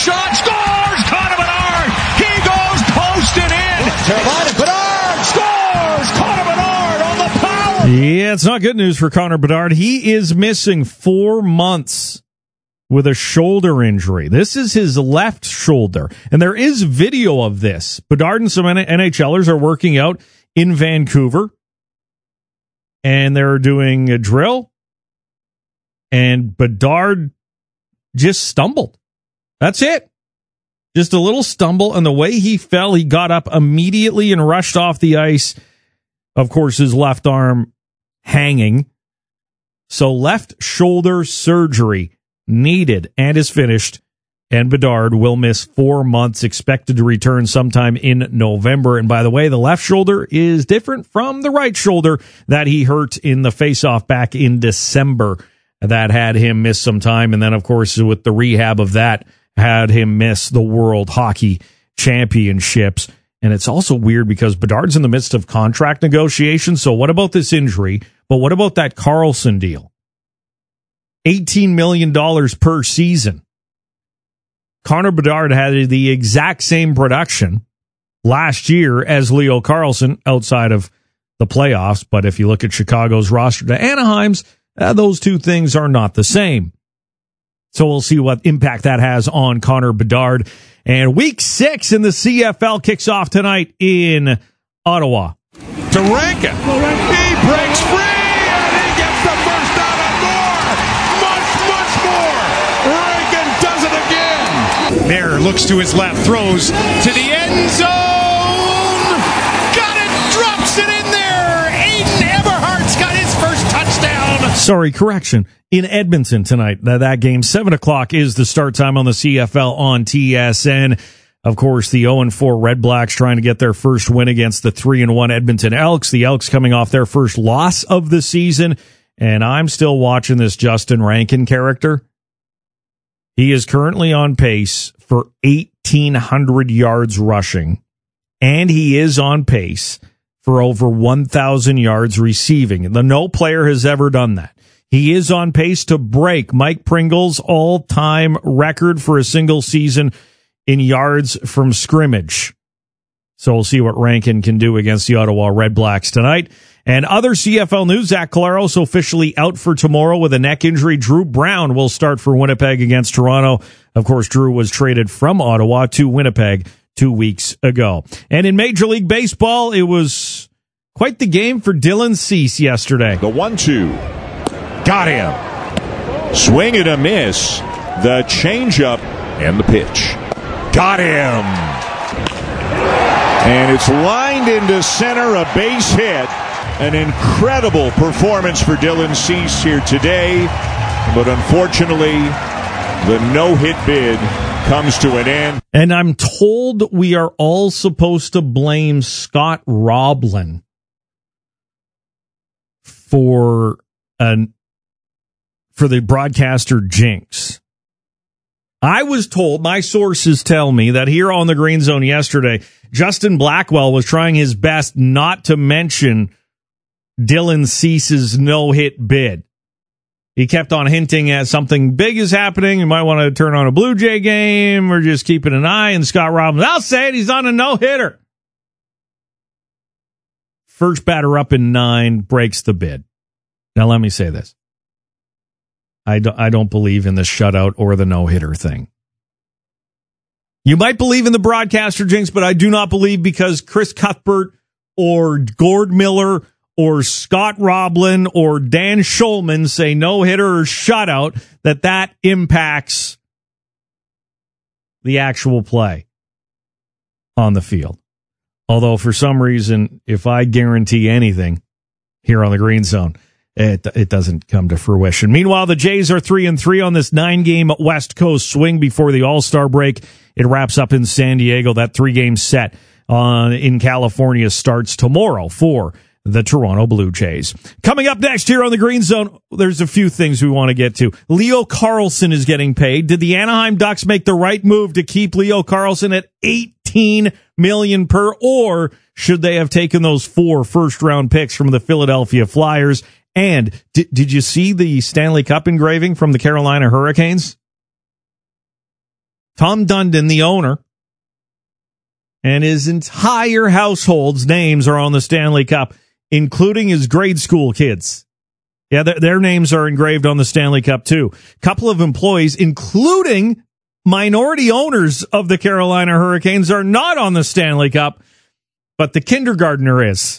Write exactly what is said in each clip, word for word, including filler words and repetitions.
shot, scores! Connor Bedard! He goes posted in! Carolina, Bedard scores! Connor Bedard on the power! Yeah, it's not good news for Connor Bedard. He is missing four months with a shoulder injury. This is his left shoulder, and there is video of this. Bedard and some NHLers are working out in Vancouver, and they're doing a drill, and Bedard just stumbled. That's it. Just a little stumble, and the way he fell, he got up immediately and rushed off the ice. Of course, his left arm hanging. So left shoulder surgery needed and is finished, and Bedard will miss four months, expected to return sometime in November. And by the way, the left shoulder is different from the right shoulder that he hurt in the faceoff back in December. That had him miss some time, and then, of course, with the rehab of that, had him miss the World Hockey Championships. And it's also weird because Bedard's in the midst of contract negotiations, so what about this injury? But what about that Karlsson deal? eighteen million dollars per season. Connor Bedard had the exact same production last year as Leo Karlsson outside of the playoffs, but if you look at Chicago's roster to Anaheim's, Uh, those two things are not the same. So we'll see what impact that has on Connor Bedard. And week six in the C F L kicks off tonight in Ottawa. To Rankin. He breaks free and he gets the first out of more. Much, much more. Rankin does it again. There, looks to his left, throws to the end zone. Got it, drops it in there. Aiden Eberhardt's got his first touchdown. Sorry, correction. In Edmonton tonight, that, that game, seven o'clock is the start time on the C F L on T S N. Of course, the oh and four Red Blacks trying to get their first win against the three and one Edmonton Elks. The Elks coming off their first loss of the season. And I'm still watching this Justin Rankin character. He is currently on pace for eighteen hundred yards rushing. And he is on pace for over one thousand yards receiving. The no player has ever done that. He is on pace to break Mike Pringle's all-time record for a single season in yards from scrimmage. So we'll see what Rankin can do against the Ottawa Red Blacks tonight. And other C F L news, Zach Collaros officially out for tomorrow with a neck injury. Drew Brown will start for Winnipeg against Toronto. Of course, Drew was traded from Ottawa to Winnipeg two weeks ago. And in Major League Baseball, it was quite the game for Dylan Cease yesterday. The one two. Got him. Swing and a miss. The changeup and the pitch. Got him. And it's lined into center, a base hit. An incredible performance for Dylan Cease here today. But unfortunately, the no-hit bid comes to an end. And I'm told we are all supposed to blame Scott Roblin for an for the broadcaster jinx. I was told, my sources tell me, that here on the Green Zone yesterday, Justin Blackwell was trying his best not to mention Dylan Cease's no-hit bid. He kept on hinting at something big is happening. You might want to turn on a Blue Jay game or just keeping an eye. And Scott Robbins, I'll say it, he's on a no-hitter. First batter up in nine breaks the bid. Now, let me say this. I don't, I don't believe in the shutout or the no-hitter thing. You might believe in the broadcaster jinx, but I do not believe because Chris Cuthbert or Gord Miller or Scott Roblin or Dan Schulman say no-hitter or shutout, that that impacts the actual play on the field. Although, for some reason, if I guarantee anything here on the Green Zone, it it doesn't come to fruition. Meanwhile, the Jays are three and three on this nine-game West Coast swing before the All-Star break. It wraps up in San Diego. That three-game set uh, in California starts tomorrow for the Toronto Blue Jays. Coming up next here on the Green Zone, there's a few things we want to get to. Leo Carlsson is getting paid. Did the Anaheim Ducks make the right move to keep Leo Carlsson at eighteen million dollars per, or should they have taken those four first-round picks from the Philadelphia Flyers? And did, did you see the Stanley Cup engraving from the Carolina Hurricanes? Tom Dundon, the owner, and his entire household's names are on the Stanley Cup, including his grade school kids. Yeah, their, their names are engraved on the Stanley Cup, too. A couple of employees, including minority owners of the Carolina Hurricanes, are not on the Stanley Cup, but the kindergartner is.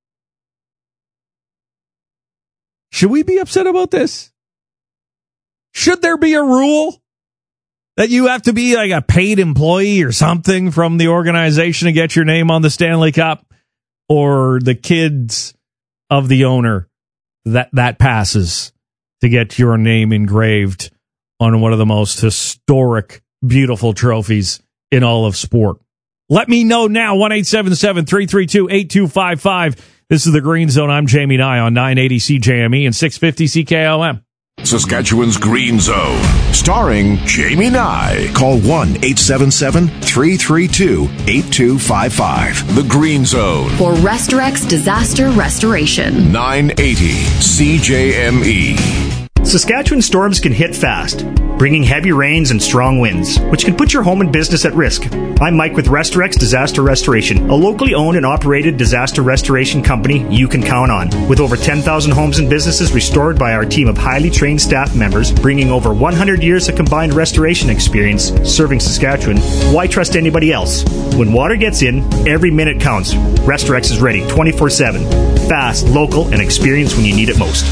Should we be upset about this? Should there be a rule that you have to be like a paid employee or something from the organization to get your name on the Stanley Cup? Or the kids of the owner, that, that passes to get your name engraved on one of the most historic, beautiful trophies in all of sport? Let me know now, one eight seven seven, three three two, eight two five five. This is the Green Zone. I'm Jamie Nye on nine eighty C J M E and six fifty C K O M. Saskatchewan's Green Zone, starring Jamie Nye. Call one eight seven seven, three three two, eight two five five. The Green Zone. For Restorex Disaster Restoration. nine eighty C J M E. Saskatchewan storms can hit fast, bringing heavy rains and strong winds, which can put your home and business at risk. I'm Mike with Restorex Disaster Restoration, a locally owned and operated disaster restoration company you can count on. With over ten thousand homes and businesses restored by our team of highly trained staff members, bringing over one hundred years of combined restoration experience serving Saskatchewan, why trust anybody else? When water gets in, every minute counts. Restorex is ready twenty-four seven. Fast, local, and experienced when you need it most.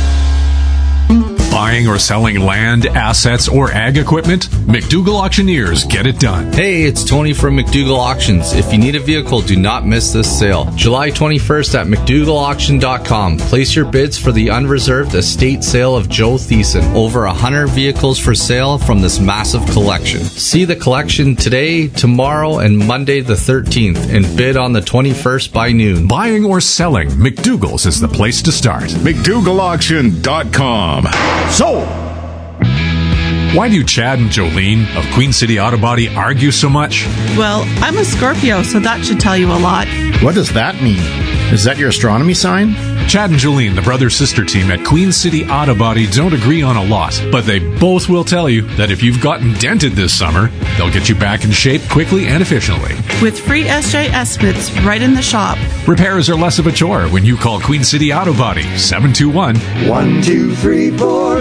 Buying or selling land, assets, or ag equipment? McDougall Auctioneers get it done. Hey, it's Tony from McDougall Auctions. If you need a vehicle, do not miss this sale. July twenty-first at McDougall Auction dot com. Place your bids for the unreserved estate sale of Joe Thiessen. Over one hundred vehicles for sale from this massive collection. See the collection today, tomorrow, and Monday the thirteenth, and bid on the twenty-first by noon. Buying or selling, McDougall's is the place to start. McDougall Auction dot com. Sold. Why do Chad and Jolene of Queen City Auto Body argue so much? Well, I'm a Scorpio, so that should tell you a lot. What does that mean? Is that your astronomy sign? Chad and Jolene, the brother-sister team at Queen City Auto Body, don't agree on a lot, but they both will tell you that if you've gotten dented this summer, they'll get you back in shape quickly and efficiently. With free S J estimates right in the shop. Repairs are less of a chore when you call Queen City Auto Body, seven two one, one two three four.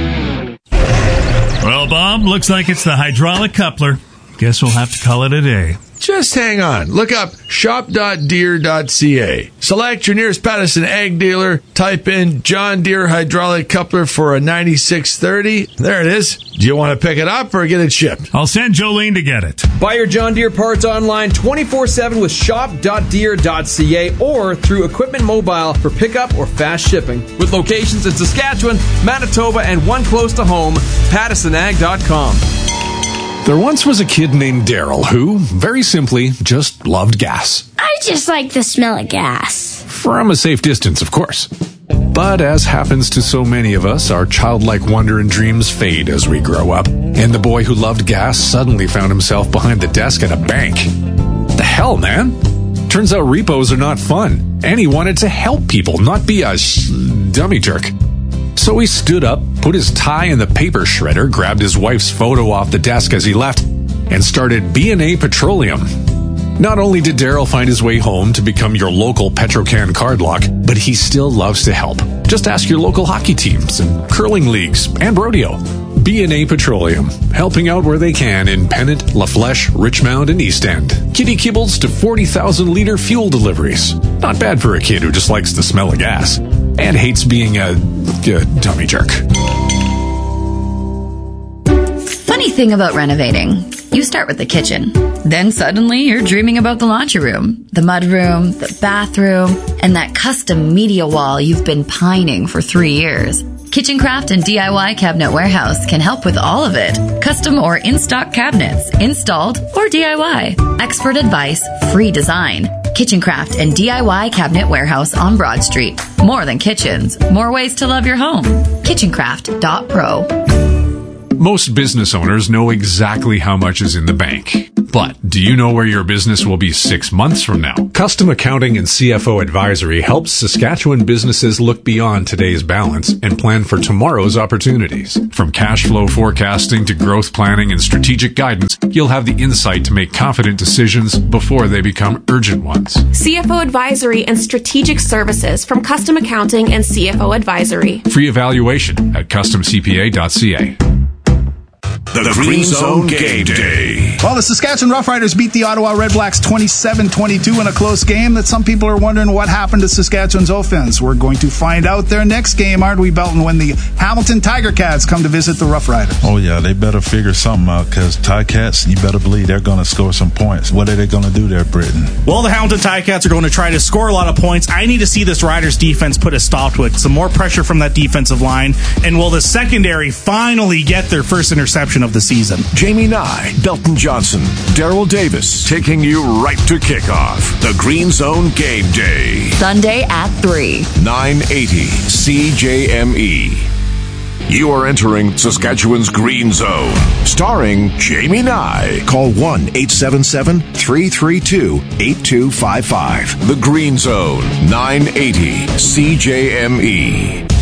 Well, Bob, looks like it's the hydraulic coupler. Guess we'll have to call it a day. Just hang on. Look up shop dot deere dot c a. Select your nearest Patterson ag dealer. Type in John Deere hydraulic coupler for a ninety-six thirty. There it is. Do you want to pick it up or get it shipped? I'll send Jolene to get it. Buy your John Deere parts online twenty-four seven with shop dot deere dot c a or through Equipment Mobile for pickup or fast shipping. With locations in Saskatchewan, Manitoba, and one close to home, Patterson Ag dot com. There once was a kid named Daryl who, very simply, just loved gas. I just like the smell of gas. From a safe distance, of course. But as happens to so many of us, our childlike wonder and dreams fade as we grow up. And the boy who loved gas suddenly found himself behind the desk at a bank. The hell, man? Turns out repos are not fun. And he wanted to help people, not be a sh- dummy jerk. So he stood up, put his tie in the paper shredder, grabbed his wife's photo off the desk as he left, and started B and A Petroleum. Not only did Daryl find his way home to become your local Petrocan card lock, but he still loves to help. Just ask your local hockey teams and curling leagues and rodeo. B and A Petroleum, helping out where they can in Pennant, La Flèche, Richmond, and East End. Kitty kibbles to forty thousand liter fuel deliveries. Not bad for a kid who just likes the smell of gas and hates being a, a dummy jerk. Funny thing about renovating. You start with the kitchen. Then suddenly you're dreaming about the laundry room, the mud room, the bathroom, and that custom media wall you've been pining for three years. Kitchen Craft and D I Y Cabinet Warehouse can help with all of it. Custom or in-stock cabinets, installed or D I Y. Expert advice, free design. Kitchen Craft and D I Y Cabinet Warehouse on Broad Street. More than kitchens, more ways to love your home. kitchen craft dot pro. Most business owners know exactly how much is in the bank. But do you know where your business will be six months from now? Custom Accounting and C F O Advisory helps Saskatchewan businesses look beyond today's balance and plan for tomorrow's opportunities. From cash flow forecasting to growth planning and strategic guidance, you'll have the insight to make confident decisions before they become urgent ones. C F O Advisory and Strategic Services from Custom Accounting and C F O Advisory. Free evaluation at custom c p a dot c a. The, the Green Zone Game Day. Well, the Saskatchewan Roughriders beat the Ottawa Redblacks twenty-seven twenty-two in a close game that some people are wondering what happened to Saskatchewan's offense. We're going to find out their next game, aren't we, Belton, when the Hamilton Tiger Cats come to visit the Roughriders? Oh, yeah, they better figure something out because Ticats, you better believe they're going to score some points. What are they going to do there, Britain? Well, the Hamilton Ticats are going to try to score a lot of points. I need to see this Riders defense put a stop to it. Some more pressure from that defensive line. And will the secondary finally get their first interception of the season? Jamie Nye, Belton Johnson, Daryl Davis, taking you right to kickoff. The Green Zone Game Day. Sunday at three. nine eighty C J M E. You are entering Saskatchewan's Green Zone. Starring Jamie Nye. Call one eight seven seven, three three two, eight two five five. The Green Zone, nine eighty C J M E.